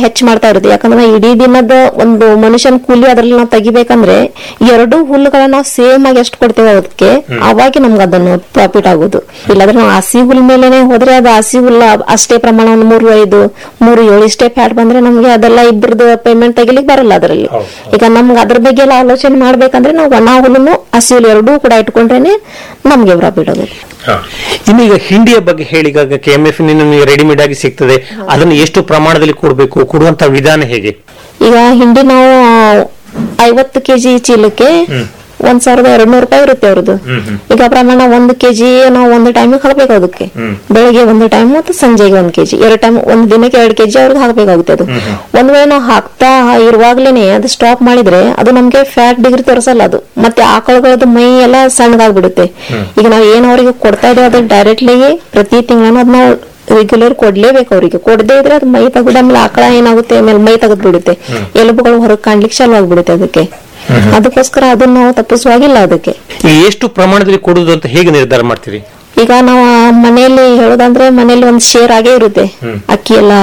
ಹೆಚ್ಚು ಮಾಡ್ತಾ ಇರುತ್ತೆ. ಯಾಕಂದ್ರೆ ಇಡೀ ದಿನದ ಒಂದು ಮನುಷ್ಯನ ಕೂಲಿ ಅದ್ರಲ್ಲಿ ನಾವು ತೆಗಿಬೇಕಂದ್ರೆ 2 ಹುಲ್ಲುಗಳನ್ನ ನಾವು ಸೇಮ್ ಆಗಿ ಎಷ್ಟು ಕೊಡ್ತೇವೆ ಅದಕ್ಕೆ ಅವಾಗ ನಮ್ಗೆ ಅದನ್ನು ಪ್ರಾಫಿಟ್ ಆಗುದು. ಇಲ್ಲಾಂದ್ರೆ ನಾವು ಹಸಿ ಹುಲ್ ಮೇಲೆನೆ ಹೋದ್ರೆ ಅದು ಹಸಿ ಹುಲ್ಲ ಅಷ್ಟೇ ಪ್ರಮಾಣ ಒಂದು 3-5 3-7 ಇಷ್ಟೇ ಫ್ಯಾಟ್ ಬಂದ್ರೆ ನಮ್ಗೆ ಅದೆಲ್ಲ ಇಬ್ಬರದು ಪೇಮೆಂಟ್ ತೆಗಿಲಿಕ್ಕೆ ಬರಲ್ಲ ಅದರಲ್ಲಿ. ಈಗ ನಮ್ಗೆ ಅದ್ರ ಬಗ್ಗೆ ಎಲ್ಲ ಆಲೋಚನೆ ಮಾಡ್ಬೇಕಂದ್ರೆ ನಾವು ಒಣ ಹುಲ್ಲನ್ನು ಹಸಿ ಹುಲ್ಲು ಎರಡೂ ಕೂಡ ಇಟ್ಕೊಂಡ್ರೇನೆ ನಮ್ಗೆ ಪ್ರಾಫಿಟ್ ಆಗುತ್ತೆ. ಇನ್ನು ಈಗ ಹಿಂಡಿಯ ಬಗ್ಗೆ ಹೇಳಿ, ಈಗ KMF ರೆಡಿಮೇಡ್ ಆಗಿ ಸಿಗ್ತದೆ, ಅದನ್ನು ಎಷ್ಟು ಪ್ರಮಾಣದಲ್ಲಿ ಕೊಡಬೇಕು, ಕೊಡುವಂತ ವಿಧಾನ ಹೇಗೆ? ಈಗ ಹಿಂಡಿ ನಾವು 50 kg ಚೀಲಕ್ಕೆ 1200 ರೂಪಾಯಿ ಇರುತ್ತೆ ಅವ್ರದ್ದು. ಈಗ ಪ್ರಮಾಣ 1 kg ನಾವು ಒಂದು ಟೈಮಿಗೆ ಹಾಕ್ಬೇಕು ಅದಕ್ಕೆ. ಬೆಳಗ್ಗೆ ಒಂದು ಟೈಮ್ ಮತ್ತು ಸಂಜೆಗೆ 1 kg, 2 ಟೈಮ್, ಒಂದು ದಿನಕ್ಕೆ 2 kg ಅವ್ರಿಗೆ ಹಾಕ್ಬೇಕಾಗುತ್ತೆ. ಅದು ಒಂದ್ ವೇಳೆ ನಾವು ಹಾಕ್ತಾ ಇರುವಾಗ್ಲೇನೆ ಅದು ಸ್ಟಾಪ್ ಮಾಡಿದ್ರೆ ಅದು ನಮ್ಗೆ ಫ್ಯಾಟ್ ಡಿಗ್ರಿ ತೋರಿಸಲ್ಲ. ಅದು ಮತ್ತೆ ಆಕಳುಗಳದ್ದು ಮೈ ಎಲ್ಲ ಸಣ್ಣಗಾಗ್ಬಿಡುತ್ತೆ. ಈಗ ನಾವು ಏನ್ ಅವ್ರಿಗೆ ಕೊಡ್ತಾ ಇದ್ದೇವೆ ಅದು ಡೈರೆಕ್ಟ್ಲಿ ಪ್ರತಿ ತಿಂಗಳು ಅದನ್ನ ರೆಗ್ಯುಲರ್ ಕೊಡ್ಲೇಬೇಕು. ಅವ್ರಿಗೆ ಕೊಡದೇ ಇದ್ರೆ ಅದು ಮೈ ತೆಗೆದ ಆಮೇಲೆ ಆಕಳ ಏನಾಗುತ್ತೆ, ಆಮೇಲೆ ಮೈ ತೆಗೆದ್ ಬಿಡುತ್ತೆ, ಎಲುಬುಗಳು ಹೊರಗೆ ಕಾಣ್ಲಿಕ್ಕೆ ಚಾಲು ಆಗ್ಬಿಡುತ್ತೆ ಅದಕ್ಕೆ. ಅದಕ್ಕೋಸ್ಕರ ಅದನ್ನ ನಾವು ತಪ್ಪಿಸುವಾಗಿಲ್ಲ. ಅದಕ್ಕೆ ಎಷ್ಟು ಪ್ರಮಾಣದಲ್ಲಿ ಕೊಡುವುದು ಅಂತ ಹೇಗೆ ನಿರ್ಧಾರ ಮಾಡ್ತೀರಿ? ಈಗ ನಾವು ಮನೆಯಲ್ಲಿ ಹೇಳೋದಂದ್ರೆ ಮನೆಯಲ್ಲಿ ಒಂದು ಶೇರ್ ಆಗೇ ಇರುತ್ತೆ, ಅಕ್ಕಿ ಎಲ್ಲ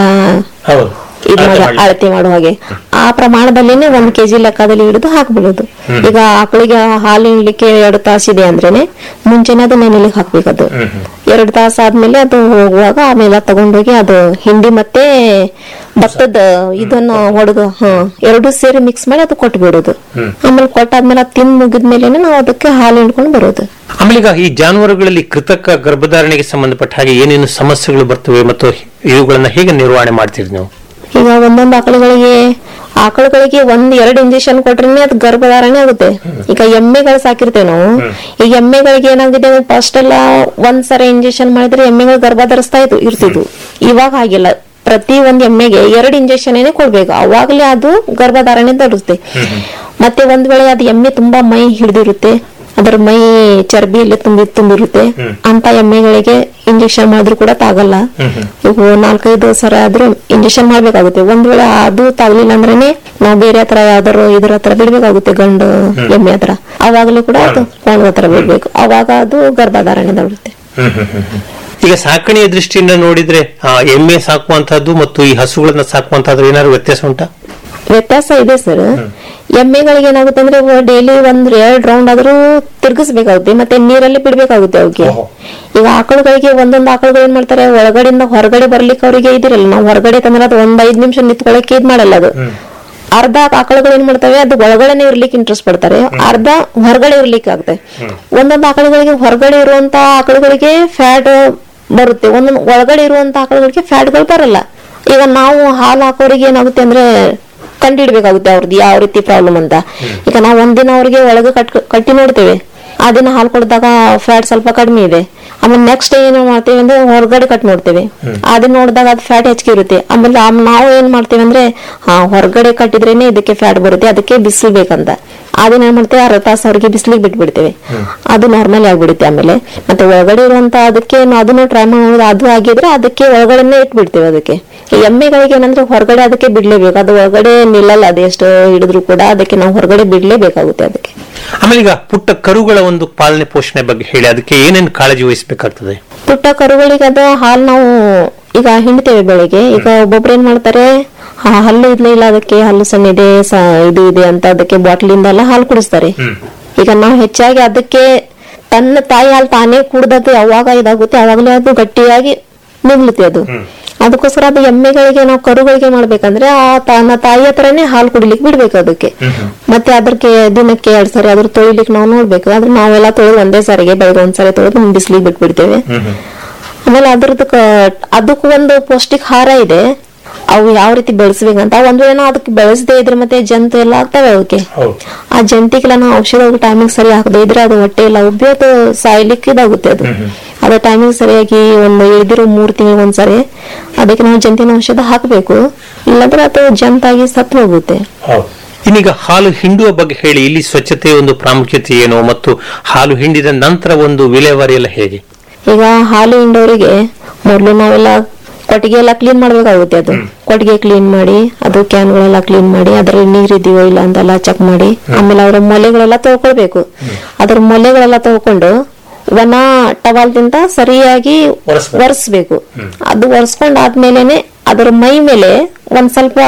ಅಳತೆ ಮಾಡುವ ಹಾಗೆ ಆ ಪ್ರಮಾಣದಲ್ಲಿನೇ 1 kg ಲೆಕ್ಕದಲ್ಲಿ ಹಿಡಿದು ಹಾಕ್ಬಿಡೋದು. ಈಗ ಆಕಳಿಗೆ ಹಾಲು ಇಡ್ಲಿಕ್ಕೆ 2 ತಾಸಿದೆ ಅಂದ್ರೇನೆ ಮುಂಚೆನೆ ಅದು ನೆನೆಲಿಕ್ಕೆ ಹಾಕ್ಬೇಕು. ಅದು 2 ತಾಸು ಆದ್ಮೇಲೆ ಅದು ಹೋಗುವಾಗ ಆಮೇಲೆ ತಗೊಂಡೋಗಿ ಅದು ಹಿಂಡಿ ಮತ್ತೆ ಭತ್ತದ ಇದನ್ನ ಹೊಡೆದು ಎರಡು ಸೇರಿ ಮಿಕ್ಸ್ ಮಾಡಿ ಅದು ಕೊಟ್ಬಿಡೋದು. ಆಮೇಲೆ ಕೊಟ್ಟಾದ್ಮೇಲೆ ಅದು ತಿಂದು ಮುಗಿದ್ಮೇಲೆ ನಾವು ಅದಕ್ಕೆ ಹಾಲು ಹಿಂಡ್ಕೊಂಡು ಬರೋದು. ಆಮೇಲೆ ಈಗ ಈ ಜಾನುವಾರುಗಳಲ್ಲಿ ಕೃತಕ ಗರ್ಭಧಾರಣೆಗೆ ಸಂಬಂಧಪಟ್ಟ ಹಾಗೆ ಏನೇನು ಸಮಸ್ಯೆಗಳು ಬರ್ತವೆ ಮತ್ತು ಇವುಗಳನ್ನ ಹೇಗೆ ನಿರ್ವಹಣೆ ಮಾಡ್ತೀರಿ ನೀವು? ಈಗ ಒಂದೊಂದು ಆಕಳುಗಳಿಗೆ 1-2 ಇಂಜೆಕ್ಷನ್ ಕೊಟ್ರೆ ಅದು ಗರ್ಭಧಾರಣೆ ಆಗುತ್ತೆ. ಈಗ ಎಮ್ಮೆಗಳು ಸಾಕಿರ್ತೇವೆ ನಾವು. ಈಗ ಎಮ್ಮೆಗಳಿಗೆ ಏನಾಗಿದೆ, ಫಸ್ಟ್ ಎಲ್ಲ ಒಂದ್ಸರಿ ಇಂಜೆಕ್ಷನ್ ಮಾಡಿದ್ರೆ ಎಮ್ಮೆಗಳು ಗರ್ಭ ಧರಿಸ್ತಾ ಇರ್ತಿದ್ವು. ಇವಾಗ ಹಾಗಿಲ್ಲ, ಪ್ರತಿ ಒಂದ್ ಎಮ್ಮೆಗೆ 2 ಇಂಜೆಕ್ಷನ್ ಏನೇ ಕೊಡ್ಬೇಕು, ಅವಾಗಲೇ ಅದು ಗರ್ಭಧಾರಣೆ ಧರಿಸುತ್ತೆ. ಮತ್ತೆ ಒಂದ್ ವೇಳೆ ಅದು ಎಮ್ಮೆ ತುಂಬಾ ಮೈ ಹಿಡಿದಿರುತ್ತೆ, ಅದರ ಮೈ ಚರ್ಬಿಯಲ್ಲಿ ತುಂಬಿರುತ್ತೆ ಅಂತ ಎಮ್ಮೆಗಳಿಗೆ ಇಂಜೆಕ್ಷನ್ ಮಾಡಿದ್ರು ಕೂಡ ತಾಗಲ್ಲ. ಈಗ 4-5 ಸರ ಆದ್ರೂ ಇಂಜೆಕ್ಷನ್ ಮಾಡ್ಬೇಕಾಗುತ್ತೆ. ಒಂದ್ ವೇಳೆ ಅದು ತಾಗ್ಲಿಲ್ಲ ಅಂದ್ರೇನೆ ನಾವು ಬೇರೆ ಹತ್ರ ಯಾವ್ದಾರು ಇದ್ರ ಹತ್ರ ಬಿಡ್ಬೇಕಾಗುತ್ತೆ, ಗಂಡು ಎಮ್ಮೆ ಹತ್ರ. ಅವಾಗ್ಲೂ ಕೂಡ ಅದು ಕೋಣದ ಹತ್ರ ಬಿಡ್ಬೇಕು, ಅವಾಗ ಅದು ಗರ್ಭಧಾರಣೆ ಬರುತ್ತೆ. ಈಗ ಸಾಕಣೆಯ ದೃಷ್ಟಿಯಿಂದ ನೋಡಿದ್ರೆ ಎಮ್ಮೆ ಸಾಕುವಂತಹದ್ದು ಮತ್ತು ಈ ಹಸುಗಳನ್ನ ಸಾಕುವಂತಹದ್ದು ಏನಾದ್ರು ವ್ಯತ್ಯಾಸ ಉಂಟಾ? ವ್ಯತ್ಯಾಸ ಇದೆ ಸರ್. ಎಮ್ಮೆಗಳಿಗೆ ಏನಾಗುತ್ತೆ ಅಂದ್ರೆ ಡೈಲಿ 1-2 ರೌಂಡ್ ಆದ್ರೂ ತಿರ್ಗಿಸ್ಬೇಕಾಗುತ್ತೆ, ಮತ್ತೆ ನೀರಲ್ಲಿ ಬಿಡ್ಬೇಕಾಗುತ್ತೆ ಅವಕ್ಕೆ. ಈಗ ಆಕಳುಗಳಿಗೆ ಒಂದೊಂದು ಆಕಳುಗಳು ಏನ್ ಮಾಡ್ತಾರೆ, ಒಳಗಡೆಯಿಂದ ಹೊರಗಡೆ ಬರ್ಲಿಕ್ಕೆ ಅವರಿಗೆ ಇದಿರಲ್ಲ. ನಾವು ಹೊರಗಡೆ ತಂದ್ರೆ ಅದು 1-5 ನಿಮಿಷ ನಿಂತ್ಕೊಳ್ಳಕ್ಕೆ ಇದ್ ಮಾಡಲ್ಲ. ಅದು ಅರ್ಧ ಆಕಳುಗಳು ಏನ್ ಮಾಡ್ತವೆ, ಅದು ಒಳಗಡೆನೆ ಇರ್ಲಿಕ್ಕೆ ಇಂಟ್ರೆಸ್ಟ್ ಪಡ್ತಾರೆ, ಅರ್ಧ ಹೊರಗಡೆ ಇರ್ಲಿಕ್ಕೆ ಆಗುತ್ತೆ. ಒಂದೊಂದು ಆಕಳುಗಳಿಗೆ ಹೊರಗಡೆ ಇರುವಂತ ಆಕಳುಗಳಿಗೆ ಫ್ಯಾಟ್ ಬರುತ್ತೆ, ಒಂದೊಂದು ಒಳಗಡೆ ಇರುವಂತ ಆಕಳುಗಳಿಗೆ ಫ್ಯಾಟ್ಗಳು ಬರಲ್ಲ. ಈಗ ನಾವು ಹಾಲು ಹಾಕೋರಿಗೆ ಏನಾಗುತ್ತೆ ಅಂದ್ರೆ ಕಂಡಿಡ್ಬೇಕಾಗುತ್ತೆ ಅವ್ರದ್ದು ಯಾವ ರೀತಿ ಪ್ರಾಬ್ಲಮ್ ಅಂತ. ಈಗ ನಾವು ಒಂದಿನ ಅವ್ರಿಗೆ ಒಳಗೆ ಕಟ್ಟಿ ನೋಡ್ತೇವೆ, ಆ ದಿನ ಹಾಲು ಕೊಡಿದಾಗ ಫ್ಯಾಟ್ ಸ್ವಲ್ಪ ಕಡಿಮೆ ಇದೆ. ಆಮೇಲೆ ನೆಕ್ಸ್ಟ್ ಏನ್ ಮಾಡ್ತೇವೆ ಅಂದ್ರೆ ಹೊರಗಡೆ ಕಟ್ ನೋಡ್ತೇವೆ, ಅದನ್ನ ನೋಡಿದಾಗ ಅದು ಫ್ಯಾಟ್ ಹೆಚ್ಚಿಗೆ ಇರುತ್ತೆ. ಆಮೇಲೆ ನಾವು ಏನ್ ಮಾಡ್ತೇವೆ ಅಂದ್ರೆ ಹೊರಗಡೆ ಕಟ್ಟಿದ್ರೇನೆ ಇದಕ್ಕೆ ಫ್ಯಾಟ್ ಬರುತ್ತೆ, ಅದಕ್ಕೆ ಬಿಸಿಲು ಬೇಕಂತ ಅದನ್ನ ಏನ್ ಮಾಡ್ತೇವೆ 6 ತಾಸು ಅವ್ರಿಗೆ ಬಿಸಿಲಿಗೆ ಬಿಟ್ಬಿಡ್ತೇವೆ, ಅದು ನಾರ್ಮಲ್ ಆಗ್ಬಿಡುತ್ತೆ. ಆಮೇಲೆ ಮತ್ತೆ ಒಳಗಡೆ ಇರುವಂತ ಅದಕ್ಕೆ ಅದನ್ನು ಟ್ರೈ ಮಾಡೋದು, ಅದು ಆಗಿದ್ರೆ ಅದಕ್ಕೆ ಒಳಗಡೆನೆ ಇಟ್ಬಿಡ್ತೇವೆ. ಅದಕ್ಕೆ ಎಮ್ಮೆಗಳಿಗೆ ಏನಂದ್ರೆ ಹೊರಗಡೆ ಅದಕ್ಕೆ ಬಿಡ್ಲೇಬೇಕು, ಅದು ಒಳಗಡೆ ನಿಲ್ಲಲ್ಲ, ಅದೆಷ್ಟು ಹಿಡಿದ್ರು ಕೂಡ ಅದಕ್ಕೆ ನಾವು ಹೊರಗಡೆ ಬಿಡ್ಲೇಬೇಕಾಗುತ್ತೆ ಅದಕ್ಕೆ. ಆಮೇಲೆ ಈಗ ಪುಟ್ಟ ಕರುಗಳ ಒಂದು ಪಾಲನೆ ಪೋಷಣೆ ಬಗ್ಗೆ ಹೇಳಿ, ಅದಕ್ಕೆ ಏನೇನು ಕಾಳಜಿ ವಹಿಸಬೇಕಾಗ್ತದೆ? ಪುಟ್ಟ ಕರುಗಳಿಗೆ ಅದು ಹಾಲು ನಾವು ಈಗ ಹಿಂಡ್ತೇವೆ ಬೆಳಿಗ್ಗೆ. ಈಗ ಒಬ್ಬೊಬ್ರು ಏನ್ ಮಾಡ್ತಾರೆ, ಹಲ್ಲು ಇಲ್ಲ ಅದಕ್ಕೆ ಹಲ್ಲು ಸಣ್ಣ ಇದೆ ಇದು ಇದೆ ಅಂತ ಅದಕ್ಕೆ ಬಾಟ್ಲಿಂದ ಎಲ್ಲ ಹಾಲು ಕುಡಿಸ್ತಾರೆ. ಈಗ ನಾವು ಹೆಚ್ಚಾಗಿ ಅದಕ್ಕೆ ತನ್ನ ತಾಯಿ ಹಾಲು ತಾನೇ ಕುಡ್ದದ್ದು ಯಾವಾಗ ಇದಾಗುತ್ತೆ ಅವಾಗಲೇ ಅದು ಗಟ್ಟಿಯಾಗಿ ನಿಲ್ಲುತ್ತೆ ಅದು. ಅದಕ್ಕೋಸ್ಕರ ಅದು ಎಮ್ಮೆಗಳಿಗೆ ನಾವು ಕರುಗಳಿಗೆ ಮಾಡ್ಬೇಕಂದ್ರೆ ತನ್ನ ತಾಯಿ ಹತ್ರನೇ ಹಾಲು ಕುಡಿಲಿಕ್ಕೆ ಬಿಡ್ಬೇಕು ಅದಕ್ಕೆ. ಮತ್ತೆ ಅದಕ್ಕೆ ದಿನಕ್ಕೆ 2 ಸಾರಿ ಅದ್ರ ತೊಳಿಲಿಕ್ಕೆ ನಾವು ನೋಡ್ಬೇಕು. ಆದ್ರೆ ನಾವೆಲ್ಲ ತೊಳೆದು ಒಂದೇ ಸಾರಿಗೆ ಬೆಳಗ್ಗೆ ಒಂದ್ಸಾರಿ ತೊಳೆದು ಬಿಸಿಲಿಗೆ ಬಿಟ್ಬಿಡ್ತೇವೆ. ಆಮೇಲೆ ಅದಕ್ಕೂ ಒಂದು ಪೌಷ್ಟಿಕಾಹಾರ ಇದೆ, ಅವು ಯಾವ ರೀತಿ ಬೆಳೆಸ್ಬೇಕಂತ. ಒಂದ್ ವೇಳೆ ನಾವು ಅದಕ್ಕೆ ಬೆಳೆಸದೇ ಇದ್ರೆ ಮತ್ತೆ ಜಂತು ಎಲ್ಲ ಆಗ್ತವೆ ಅವಕ್ಕೆ. ಆ ಜಂತಿಗೆಲ್ಲ ನಾವು ಔಷಧ ಟೈಮಿಂಗ್ ಸರಿ ಹಾಕದೇ ಇದ್ರೆ ಅದು ಹೊಟ್ಟೆ ಎಲ್ಲ ಉಬ್ಬಿ ಅದು ಸಾಯ್ಲಿಕ್ಕೆ ಇದಾಗುತ್ತೆ. ಅದು ಟೈಮಿಂಗ್ ಸರಿಯಾಗಿ ಒಂದು ಇಳಿದಿರೋ 3 ತಿಂಗಳಿಗೆ ಒಂದ್ಸರಿ ಅದಕ್ಕೆ ನಾವು ಜಂತಿನ ಔಷಧ ಹಾಕಬೇಕು, ಇಲ್ಲಾಂದ್ರೆ ಅದು ಜಂತಾಗಿ ಸತ್ತು ಹೋಗುತ್ತೆ. ಇನ್ನೀಗ ಹಾಲು ಹಿಂಡುವ ಬಗ್ಗೆ ಹೇಳಿ, ಇಲ್ಲಿ ಸ್ವಚ್ಛತೆ ಒಂದು ಪ್ರಾಮುಖ್ಯತೆ ಏನು ಮತ್ತು ಹಾಲು ಹಿಂಡಿದ ನಂತರ ಒಂದು ವಿಲೇವಾರಿ ಎಲ್ಲ ಹೇಗೆ? ಈಗ ಹಾಲು ಹಿಂಡೋರಿಗೆ ಮೊದಲು ನಾವೆಲ್ಲ ಕೊಟ್ಟಿಗೆ ಎಲ್ಲ ಕ್ಲೀನ್ ಮಾಡ್ಬೇಕಾಗುತ್ತೆ. ಅದು ಕೊಟ್ಟಿಗೆ ಕ್ಲೀನ್ ಮಾಡಿ, ಅದು ಕ್ಯಾನ್ಗಳೆಲ್ಲ ಕ್ಲೀನ್ ಮಾಡಿ, ಅದ್ರಲ್ಲಿ ನೀರಿದೆಯೋ ಇಲ್ಲ ಅಂತೆಲ್ಲ ಚೆಕ್ ಮಾಡಿ, ಆಮೇಲೆ ಅವರ ಮೊಲೆಗಳೆಲ್ಲ ತೊಳ್ಕೊಳ್ಬೇಕು. ಅದ್ರ ಮೊಲೆಗಳೆಲ್ಲ ತೊಳ್ಕೊಂಡು ಒಣ ಟವಾಲ್ದಿಂದ ಸರಿಯಾಗಿ ಒರೆಸ್ಬೇಕು. ಅದು ಒರೆಸ್ಕೊಂಡ್ ಆದ್ಮೇಲೆನೆ ಅದರ ಮೈ ಮೇಲೆ ಒಂದ್ ಸ್ವಲ್ಪ